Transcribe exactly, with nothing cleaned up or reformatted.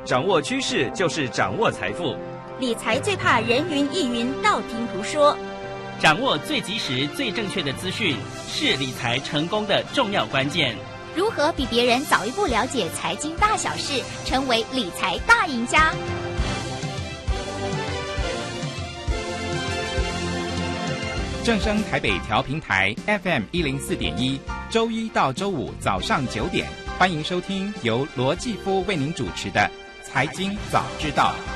掌握趋势就是掌握财富。 理财最怕人云亦云，道听途说。 掌握最及时、最正确的资讯，是理财成功的重要关键。 如何比别人早一步了解财经大小事，成为理财大赢家？ 正声台北调频台 F M 一零四点一，周一到周五早上九点，欢迎收听由罗继夫为您主持的《财经早知道》。